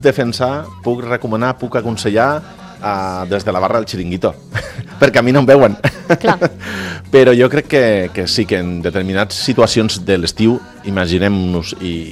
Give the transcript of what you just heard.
defensar, puc recomanar, puc aconsellar des de la barra del xiringuito, perquè a mi no em veuen. Clar. Però jo crec que sí, que en determinades situacions de l'estiu, imaginem-nos, i